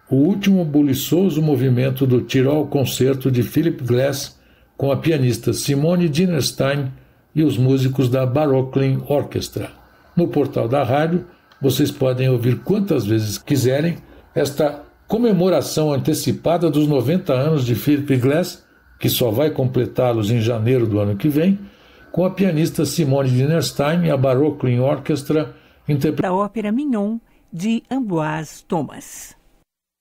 o último buliçoso movimento do Tirol Concerto de Philip Glass com a pianista Simone Dinerstein e os músicos da Barocklin Orchestra. No portal da rádio, vocês podem ouvir quantas vezes quiserem esta comemoração antecipada dos 90 anos de Philip Glass, que só vai completá-los em janeiro do ano que vem, com a pianista Simone Dinerstein e a Barocklin Orchestra interpretando da ópera Mignon, de Ambroise Thomas.